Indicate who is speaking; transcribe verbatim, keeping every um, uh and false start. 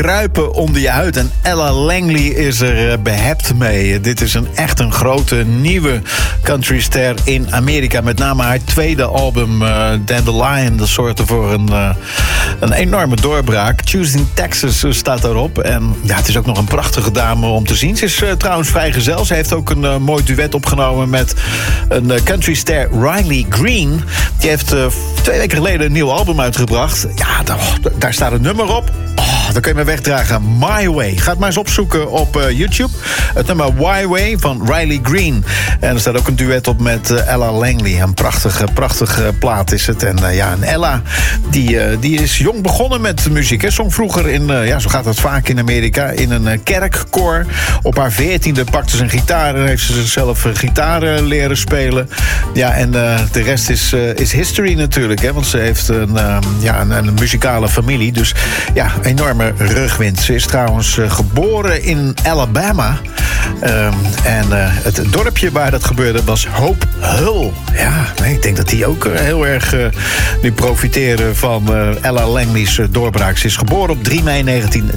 Speaker 1: kruipen onder je huid. En Ella Langley is er behept mee. Dit is een echt een grote nieuwe countryster in Amerika. Met name haar tweede album, uh, Dandelion, dat zorgde voor een, uh, een enorme doorbraak. Tuesday in Texas staat daarop. En ja, het is ook nog een prachtige dame om te zien. Ze is uh, trouwens vrijgezel. Ze heeft ook een uh, mooi duet opgenomen met een uh, countryster, Riley Green. Die heeft uh, twee weken geleden een nieuw album uitgebracht. Ja, daar, daar staat een nummer op. Oh, dan kun je me wegdragen. My Way. Ga het maar eens opzoeken op uh, YouTube. Het nummer My Way van Riley Green. En er staat ook een duet op met uh, Ella Langley. Een prachtige, prachtige plaat is het. En uh, ja, en Ella, die, uh, die is jong begonnen met muziek. Hè. Zong vroeger in, uh, ja, zo gaat dat vaak in Amerika, in een uh, kerkkoor. Op haar veertiende pakte ze een gitaar en heeft ze zichzelf uh, gitaar uh, leren spelen. Ja, en uh, de rest is, uh, is history natuurlijk. Hè, want ze heeft een, uh, ja, een, een muzikale familie. Dus ja, enorme rugwind. Ze is trouwens uh, geboren in Alabama. Um, en uh, het dorpje waar dat gebeurde was Hope Hull. Ja, nee, ik denk dat die ook uh, heel erg uh, nu profiteren van uh, Ella Langley's uh, doorbraak. Ze is geboren op drie mei negentien